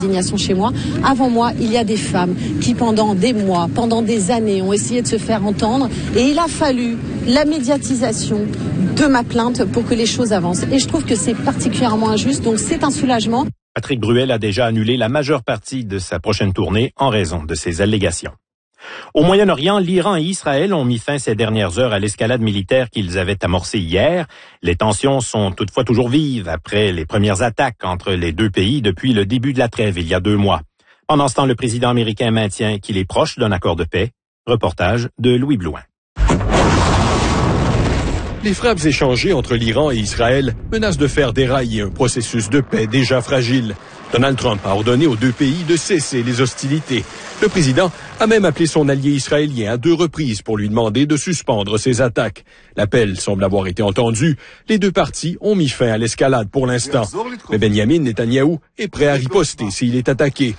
Indignation chez moi. Avant moi, il y a des femmes qui, pendant des mois, pendant des années, ont essayé de se faire entendre. Et il a fallu la médiatisation de ma plainte pour que les choses avancent. Et je trouve que c'est particulièrement injuste. Donc c'est un soulagement. Patrick Bruel a déjà annulé la majeure partie de sa prochaine tournée en raison de ces allégations. Au Moyen-Orient, l'Iran et Israël ont mis fin ces dernières heures à l'escalade militaire qu'ils avaient amorcée hier. Les tensions sont toutefois toujours vives après les premières attaques entre les deux pays depuis le début de la trêve il y a 2 mois. Pendant ce temps, le président américain maintient qu'il est proche d'un accord de paix. Reportage de Louis Blouin. Les frappes échangées entre l'Iran et Israël menacent de faire dérailler un processus de paix déjà fragile. Donald Trump a ordonné aux 2 pays de cesser les hostilités. Le président a même appelé son allié israélien à 2 reprises pour lui demander de suspendre ses attaques. L'appel semble avoir été entendu. Les 2 parties ont mis fin à l'escalade pour l'instant. Mais Benjamin Netanyahou est prêt à riposter s'il est attaqué.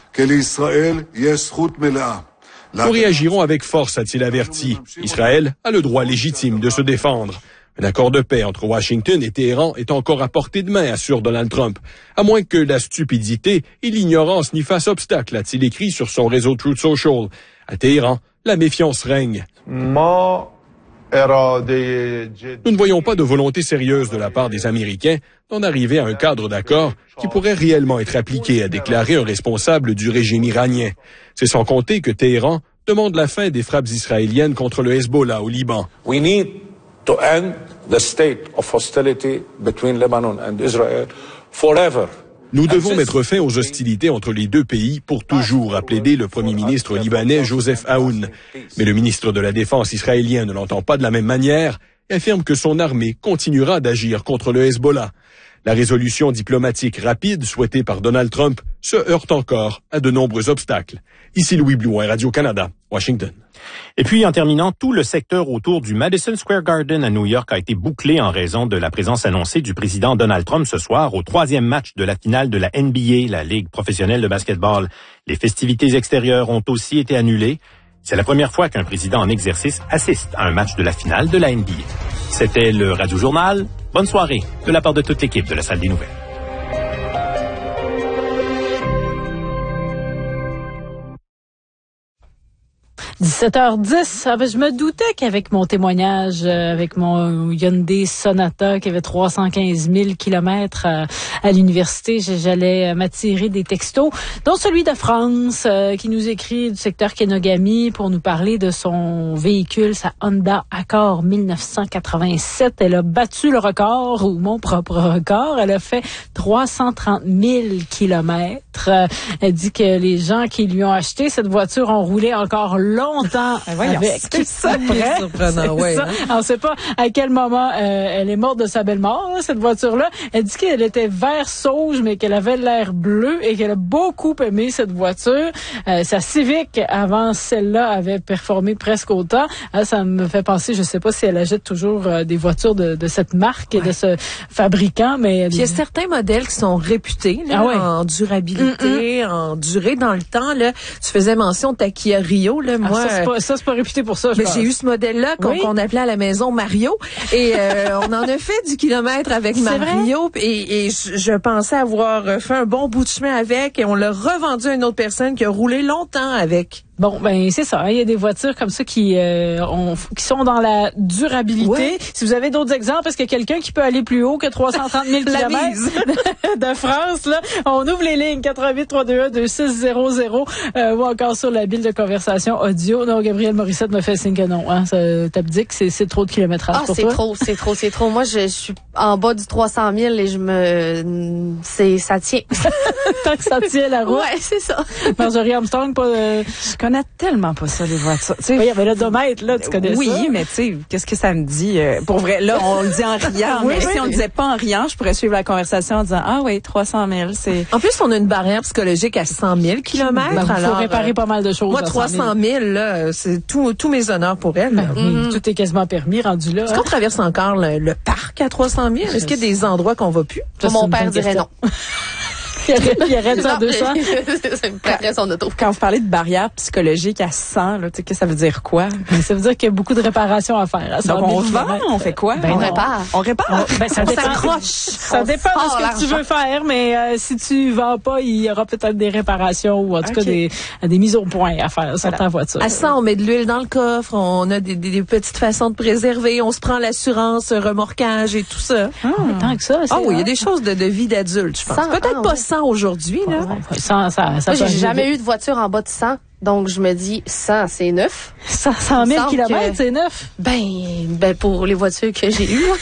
Nous réagirons avec force, a-t-il averti. Israël a le droit légitime de se défendre. Un accord de paix entre Washington et Téhéran est encore à portée de main, assure Donald Trump. À moins que la stupidité et l'ignorance n'y fassent obstacle, a-t-il écrit sur son réseau Truth Social. À Téhéran, la méfiance règne. Nous ne voyons pas de volonté sérieuse de la part des Américains d'en arriver à un cadre d'accord qui pourrait réellement être appliqué, a déclaré un responsable du régime iranien. C'est sans compter que Téhéran demande la fin des frappes israéliennes contre le Hezbollah au Liban. We need to end the state of hostility between Lebanon and Israel forever. Nous devons mettre fin aux hostilités entre les 2 pays pour toujours, a plaidé le premier ministre libanais Joseph Aoun. Mais le ministre de la Défense israélien ne l'entend pas de la même manière et affirme que son armée continuera d'agir contre le Hezbollah. La résolution diplomatique rapide souhaitée par Donald Trump se heurte encore à de nombreux obstacles. Ici Louis Blouin, Radio-Canada, Washington. Et puis, en terminant, tout le secteur autour du Madison Square Garden à New York a été bouclé en raison de la présence annoncée du président Donald Trump ce soir au 3e match de la finale de la NBA, la Ligue professionnelle de basketball. Les festivités extérieures ont aussi été annulées. C'est la première fois qu'un président en exercice assiste à un match de la finale de la NBA. C'était le Radio Journal. Bonne soirée de la part de toute l'équipe de la Salle des Nouvelles. 17h10, je me doutais qu'avec mon témoignage, avec mon Hyundai Sonata qui avait 315 000 kilomètres à l'université, j'allais m'attirer des textos, dont celui de France qui nous écrit du secteur Kenogami pour nous parler de son véhicule, sa Honda Accord 1987. Elle a battu le record, ou mon propre record. Elle a fait 330 000 kilomètres. Elle dit que les gens qui lui ont acheté cette voiture ont roulé encore longtemps avec. C'est ça, c'est surprenant, ouais. On ne sait pas à quel moment elle est morte de sa belle mort, cette voiture-là. Elle dit qu'elle était vert sauge, mais qu'elle avait l'air bleu et qu'elle a beaucoup aimé cette voiture. Sa Civic, avant celle-là, avait performé presque autant. Ça me fait penser, je sais pas si elle achète toujours des voitures de cette marque et de ce fabricant, mais... Puis il y a certains modèles qui sont réputés là, en durabilité, en durée dans le temps. Là. Tu faisais mention de ta Kia Rio. Là, moi, c'est pas réputé pour ça, je pense. J'ai eu ce modèle-là qu'on appelait à la maison Mario. Et on en a fait du kilomètre avec Mario. Et je pensais avoir fait un bon bout de chemin avec. Et on l'a revendu à une autre personne qui a roulé longtemps avec. Bon, ben c'est ça. Il y a des voitures comme ça qui sont dans la durabilité. Ouais. Si vous avez d'autres exemples, est-ce qu'il y a quelqu'un qui peut aller plus haut que 330 000 kilomètres de France, là? On ouvre les lignes 88-321-2600 ou encore sur la bille de conversation audio. Non, Gabriel Morissette me fait signe que non. Hein? T'abdiques, c'est trop de kilométrage pour toi. C'est trop. Moi, je suis en bas du 300 000 et ça tient. Tant que ça tient la route. Ouais, c'est ça. Marjorie Armstrong, Je connais tellement pas ça, les voitures. Il y avait l'odomètre, là, tu connais ça? Oui, mais tu sais, qu'est-ce que ça me dit? Pour vrai, là, on le dit en riant, mais si on le disait pas en riant, je pourrais suivre la conversation en disant, 300 000, c'est... En plus, on a une barrière psychologique à 100 000 kilomètres. Il faut réparer pas mal de choses. Moi, 300 000, là, c'est tous mes honneurs pour elle. Tout est quasiment permis, rendu là. Est-ce qu'on traverse encore le parc à 300 000? Est-ce qu'il y a des endroits qu'on va plus? Mon père dirait non. Il arrête ça en 200. Ça me prêterait son auto. Quand vous parlez de barrière psychologique à 100, là, tu sais, que ça veut dire quoi? Mais ça veut dire qu'il y a beaucoup de réparations à faire. Donc, on vend, on fait quoi? On répare. On répare. Ça dépend. Ça dépend de ce que tu veux faire, mais si tu vends pas, il y aura peut-être des réparations ou en tout cas des mises au point à faire sur ta voiture. À ça, on met de l'huile dans le coffre, on a des petites façons de préserver, on se prend l'assurance remorquage et tout ça. Tant que ça. Oui, il y a des choses de vie d'adulte, je pense. Peut-être pas 100 aujourd'hui, là. 100, ça moi, j'ai jamais eu de voiture en bas de 100. Donc, je me dis, 100, c'est neuf. 100 000 kilomètres, c'est neuf? Ben, pour les voitures que j'ai eues.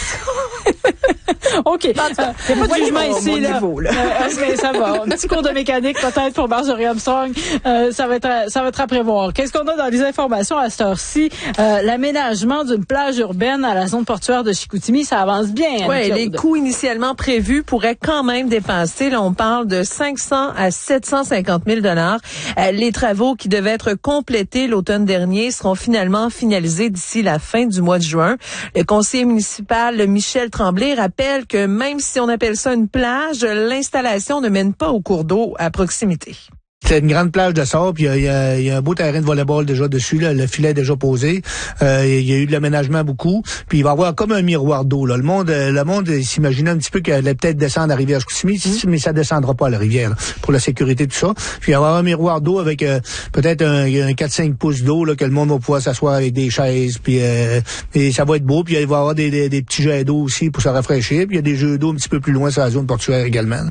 OK. Il n'y a pas de jugement ici, là. Mais ça va. Un petit cours de mécanique, peut-être, pour Marjorie Armstrong. Ça va être à prévoir. Qu'est-ce qu'on a dans les informations à cette heure-ci? L'aménagement d'une plage urbaine à la zone portuaire de Chicoutimi, ça avance bien. Oui, les coûts initialement prévus pourraient quand même dépasser. Là, on parle de 500 à 750 000 $. Les travaux qui devaient être complétés l'automne dernier seront finalement finalisés d'ici la fin du mois de juin. Le conseiller municipal Michel Tremblay rappelle que même si on appelle ça une plage, l'installation ne mène pas au cours d'eau à proximité. C'est une grande plage de sable, puis il y a un beau terrain de volleyball déjà dessus, là, le filet est déjà posé. Il y a eu de l'aménagement beaucoup, puis il va y avoir comme un miroir d'eau. Là. Le monde s'imaginait un petit peu qu'elle allait peut-être descendre à la rivière Chicoutimi, mais ça descendra pas à la rivière là, pour la sécurité tout ça. Puis il va y avoir un miroir d'eau avec peut-être un 4-5 pouces d'eau là, que le monde va pouvoir s'asseoir avec des chaises, puis et ça va être beau. Puis il va y avoir des petits jets d'eau aussi pour se rafraîchir. Puis il y a des jeux d'eau un petit peu plus loin sur la zone portuaire également.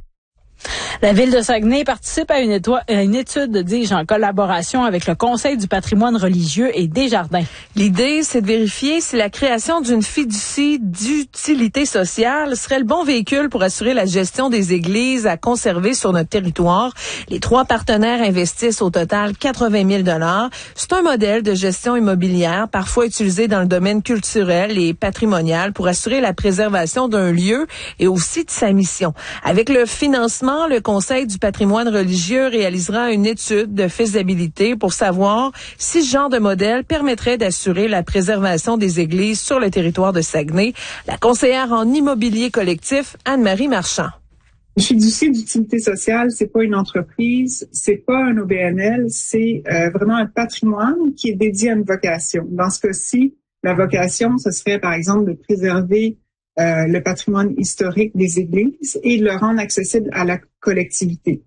La Ville de Saguenay participe à une étude, dis-je, en collaboration avec le Conseil du patrimoine religieux et Desjardins. L'idée, c'est de vérifier si la création d'une fiducie d'utilité sociale serait le bon véhicule pour assurer la gestion des églises à conserver sur notre territoire. Les 3 partenaires investissent au total 80 000 $. C'est un modèle de gestion immobilière parfois utilisé dans le domaine culturel et patrimonial pour assurer la préservation d'un lieu et aussi de sa mission. Avec le financement, le Conseil du patrimoine religieux réalisera une étude de faisabilité pour savoir si ce genre de modèle permettrait d'assurer la préservation des églises sur le territoire de Saguenay. La conseillère en immobilier collectif, Anne-Marie Marchand. Une fiducie d'utilité sociale, c'est pas une entreprise, c'est pas un OBNL, c'est vraiment un patrimoine qui est dédié à une vocation. Dans ce cas-ci, la vocation, ce serait par exemple de préserver le patrimoine historique des églises et de le rendre accessible à la collectivité.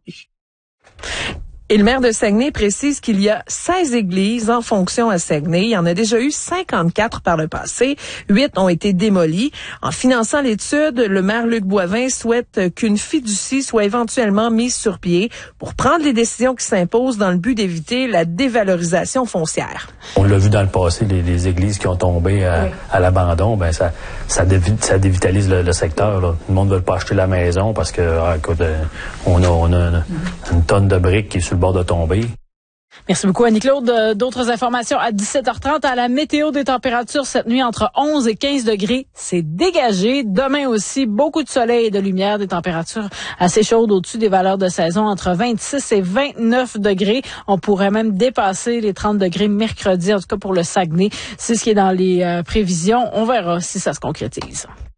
Et le maire de Saguenay précise qu'il y a 16 églises en fonction à Saguenay. Il y en a déjà eu 54 par le passé. 8 ont été démolies. En finançant l'étude, le maire Luc Boivin souhaite qu'une fiducie soit éventuellement mise sur pied pour prendre les décisions qui s'imposent dans le but d'éviter la dévalorisation foncière. On l'a vu dans le passé, les églises qui ont tombé à l'abandon, ben ça dévitalise le secteur. Là. Le monde ne veut pas acheter la maison parce que on a une tonne de briques qui est sur le bord de tomber. Merci beaucoup, Annie-Claude. D'autres informations à 17h30. À la météo, des températures cette nuit entre 11 et 15 degrés. C'est dégagé. Demain aussi, beaucoup de soleil et de lumière, des températures assez chaudes au-dessus des valeurs de saison, entre 26 et 29 degrés. On pourrait même dépasser les 30 degrés mercredi, en tout cas pour le Saguenay. C'est ce qui est dans les prévisions. On verra si ça se concrétise.